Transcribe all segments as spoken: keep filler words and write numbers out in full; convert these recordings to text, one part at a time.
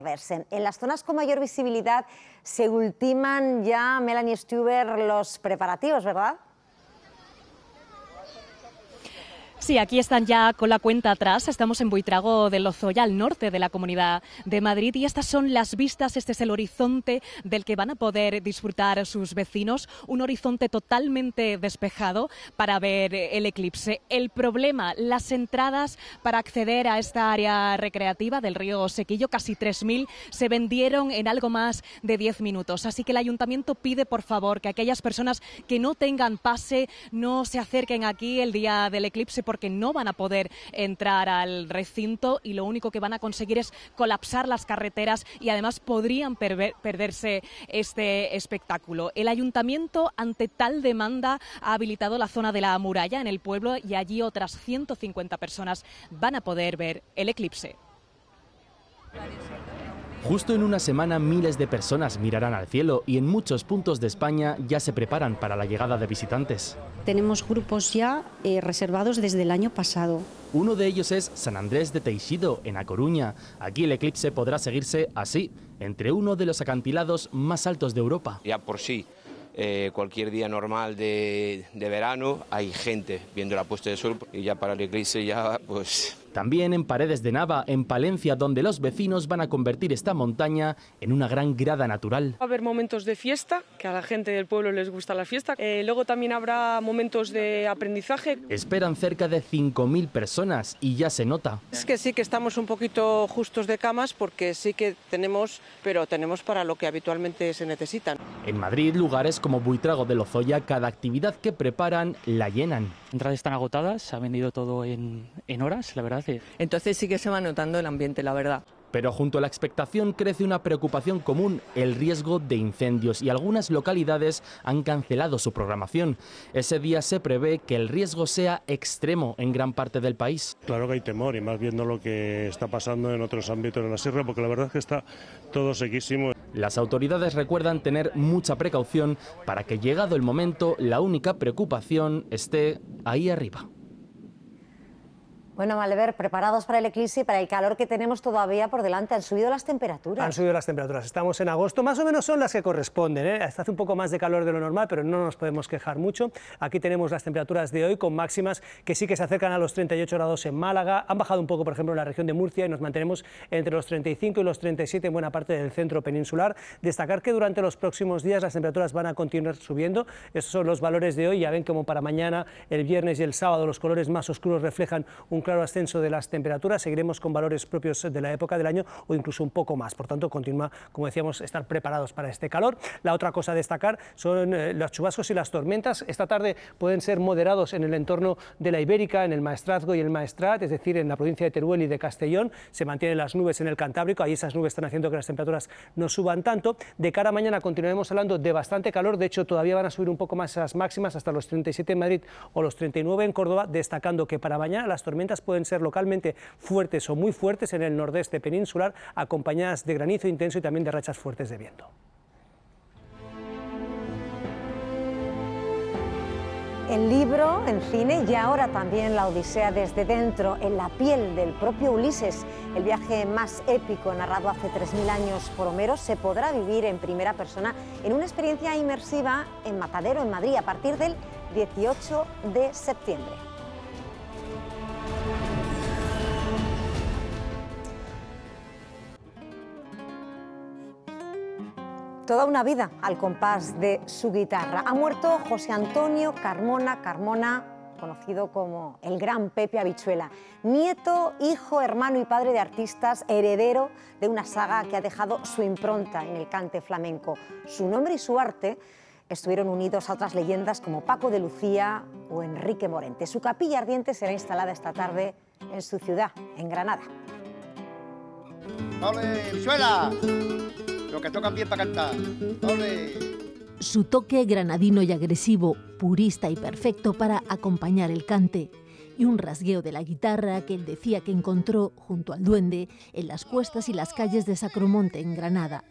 Versen. En las zonas con mayor visibilidad se ultiman ya, Melanie Stuber, los preparativos, ¿verdad? Sí, aquí están ya con la cuenta atrás. Estamos en Buitrago de Lozoya, al norte de la Comunidad de Madrid, y estas son las vistas, este es el horizonte del que van a poder disfrutar sus vecinos, un horizonte totalmente despejado para ver el eclipse. El problema, las entradas para acceder a esta área recreativa del río Sequillo, casi tres mil, se vendieron en algo más de diez minutos, así que el Ayuntamiento pide por favor que aquellas personas que no tengan pase no se acerquen aquí el día del eclipse, porque no van a poder entrar al recinto y lo único que van a conseguir es colapsar las carreteras y además podrían perder, perderse este espectáculo. El Ayuntamiento, ante tal demanda, ha habilitado la zona de la muralla en el pueblo y allí otras ciento cincuenta personas van a poder ver el eclipse. Justo en una semana miles de personas mirarán al cielo y en muchos puntos de España ya se preparan para la llegada de visitantes. Tenemos grupos ya eh, reservados desde el año pasado. Uno de ellos es San Andrés de Teixido, en A Coruña. Aquí el eclipse podrá seguirse así, entre uno de los acantilados más altos de Europa. Ya por sí, eh, cualquier día normal de, de verano hay gente viendo la puesta de sol y ya para el eclipse ya pues... También en Paredes de Nava, en Palencia, donde los vecinos van a convertir esta montaña en una gran grada natural. Va a haber momentos de fiesta, que a la gente del pueblo les gusta la fiesta. Eh, luego también habrá momentos de aprendizaje. Esperan cerca de cinco mil personas y ya se nota. Es que sí que estamos un poquito justos de camas porque sí que tenemos, pero tenemos para lo que habitualmente se necesitan. En Madrid, lugares como Buitrago de Lozoya, cada actividad que preparan la llenan. Las entradas están agotadas, se ha vendido todo en, en horas, la verdad. Entonces sí que se va notando el ambiente, la verdad. Pero junto a la expectación crece una preocupación común, el riesgo de incendios, y algunas localidades han cancelado su programación. Ese día se prevé que el riesgo sea extremo en gran parte del país. Claro que hay temor, y más viendo lo que está pasando en otros ámbitos de la sierra, porque la verdad es que está todo sequísimo. Las autoridades recuerdan tener mucha precaución para que, llegado el momento, la única preocupación esté ahí arriba. Bueno, Malver, preparados para el eclipse y para el calor que tenemos todavía por delante. Han subido las temperaturas. Han subido las temperaturas. Estamos en agosto, más o menos son las que corresponden, ¿eh? Hace un poco más de calor de lo normal, pero no nos podemos quejar mucho. Aquí tenemos las temperaturas de hoy con máximas que sí que se acercan a los treinta y ocho grados en Málaga. Han bajado un poco, por ejemplo, en la región de Murcia y nos mantenemos entre los treinta y cinco y los treinta y siete en buena parte del centro peninsular. Destacar que durante los próximos días las temperaturas van a continuar subiendo. Esos son los valores de hoy. Ya ven como para mañana, el viernes y el sábado, los colores más oscuros reflejan un claro ascenso de las temperaturas. Seguiremos con valores propios de la época del año o incluso un poco más. Por tanto, continúa, como decíamos, estar preparados para este calor. La otra cosa a destacar son eh, los chubascos y las tormentas. Esta tarde pueden ser moderados en el entorno de la Ibérica, en el Maestrazgo y el Maestrat, es decir, en la provincia de Teruel y de Castellón. Se mantienen las nubes en el Cantábrico, ahí esas nubes están haciendo que las temperaturas no suban tanto. De cara a mañana continuaremos hablando de bastante calor, de hecho todavía van a subir un poco más esas máximas hasta los treinta y siete en Madrid o los treinta y nueve en Córdoba, destacando que para mañana las tormentas pueden ser localmente fuertes o muy fuertes en el nordeste peninsular, acompañadas de granizo intenso y también de rachas fuertes de viento. El libro en cine y ahora también la Odisea desde dentro, en la piel del propio Ulises. El viaje más épico narrado hace tres mil años por Homero se podrá vivir en primera persona en una experiencia inmersiva en Matadero, en Madrid, a partir del dieciocho de septiembre. Toda una vida al compás de su guitarra. Ha muerto José Antonio Carmona Carmona, conocido como el gran Pepe Habichuela. Nieto, hijo, hermano y padre de artistas, heredero de una saga que ha dejado su impronta en el cante flamenco. Su nombre y su arte estuvieron unidos a otras leyendas como Paco de Lucía o Enrique Morente. Su capilla ardiente será instalada esta tarde en su ciudad, en Granada. ¡Ole, Habichuela! Lo que tocan bien para cantar. ¡Ole! Su toque granadino y agresivo, purista y perfecto para acompañar el cante, y un rasgueo de la guitarra que él decía que encontró junto al duende en las cuestas y las calles de Sacromonte en Granada.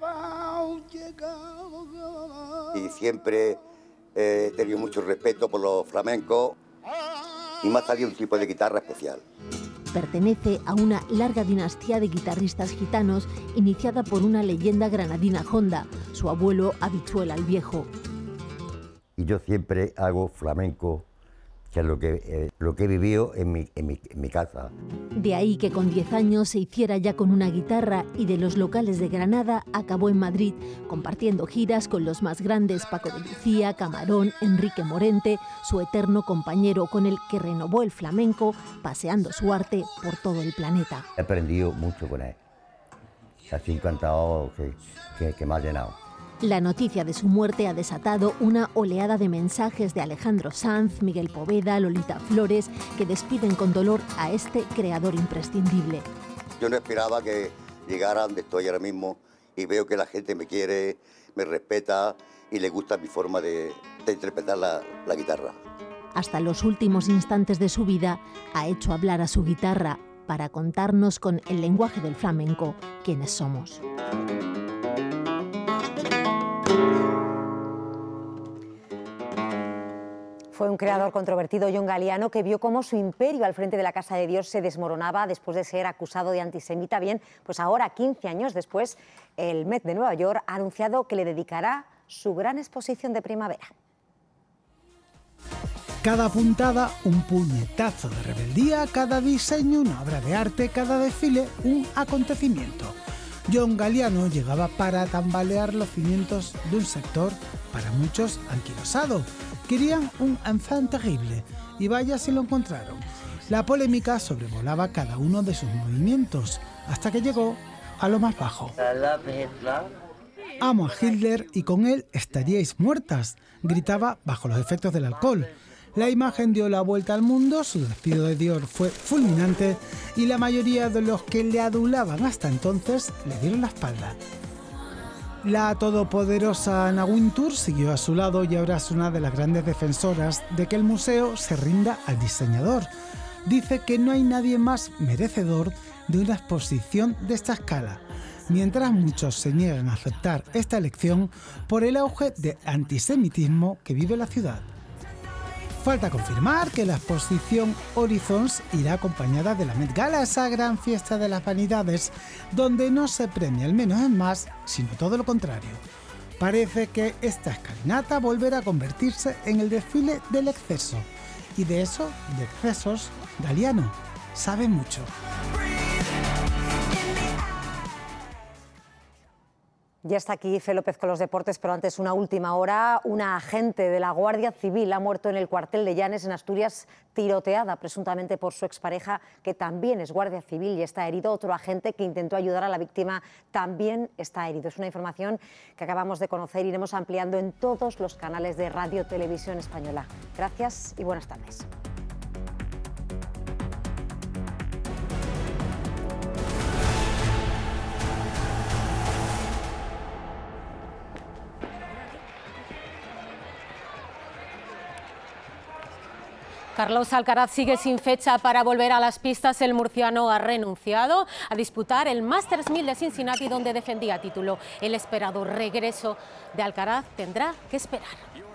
Y siempre eh, he tenido mucho respeto por los flamencos y me ha salido un tipo de guitarra especial. pertenece a una larga dinastía de guitarristas gitanos iniciada por una leyenda granadina honda, su abuelo Habichuela el Viejo. Y yo siempre hago flamenco, que es lo que, eh, lo que he vivido en mi, en, mi, en mi casa. De ahí que con diez años se hiciera ya con una guitarra y de los locales de Granada acabó en Madrid, compartiendo giras con los más grandes Paco de Lucía, Camarón, Enrique Morente, su eterno compañero con el que renovó el flamenco, paseando su arte por todo el planeta. He aprendido mucho con él. Ha sido un cantador que, que, que me ha llenado. La noticia de su muerte ha desatado una oleada de mensajes de Alejandro Sanz, Miguel Poveda, Lolita Flores, que despiden con dolor a este creador imprescindible. Yo no esperaba que llegara donde estoy ahora mismo y veo que la gente me quiere, me respeta y le gusta mi forma de, de interpretar la, la guitarra. Hasta los últimos instantes de su vida ha hecho hablar a su guitarra para contarnos con el lenguaje del flamenco quiénes somos. Fue un creador controvertido, John Galliano, que vio cómo su imperio al frente de la Casa de Dios se desmoronaba después de ser acusado de antisemita. Bien, pues ahora, quince años después, el Met de Nueva York ha anunciado que le dedicará su gran exposición de primavera. Cada puntada, un puñetazo de rebeldía, cada diseño, una obra de arte, cada desfile, un acontecimiento. John Galliano llegaba para tambalear los cimientos de un sector, para muchos anquilosado. Querían un enfant terrible, y vaya si lo encontraron. La polémica sobrevolaba cada uno de sus movimientos, hasta que llegó a lo más bajo. Amo a Hitler y con él estaríais muertas, gritaba bajo los efectos del alcohol. La imagen dio la vuelta al mundo, su despido de Dior fue fulminante y la mayoría de los que le adulaban hasta entonces le dieron la espalda. La todopoderosa Anna Wintour siguió a su lado y ahora es una de las grandes defensoras de que el museo se rinda al diseñador. Dice que no hay nadie más merecedor de una exposición de esta escala, mientras muchos se niegan a aceptar esta elección por el auge de antisemitismo que vive la ciudad. Falta confirmar que la exposición Horizons irá acompañada de la Met Gala, esa gran fiesta de las vanidades, donde no se premia el menos es más, sino todo lo contrario. Parece que esta escalinata volverá a convertirse en el desfile del exceso. Y de eso, de excesos, Galliano sabe mucho. Ya está aquí Fe López con los deportes, pero antes una última hora. Una agente de la Guardia Civil ha muerto en el cuartel de Llanes, en Asturias, tiroteada presuntamente por su expareja, que también es guardia civil y está herido. Otro agente que intentó ayudar a la víctima también está herido. Es una información que acabamos de conocer y iremos ampliando en todos los canales de Radio Televisión Española. Gracias y buenas tardes. Carlos Alcaraz sigue sin fecha para volver a las pistas. El murciano ha renunciado a disputar el Masters mil de Cincinnati, donde defendía título. El esperado regreso de Alcaraz tendrá que esperar.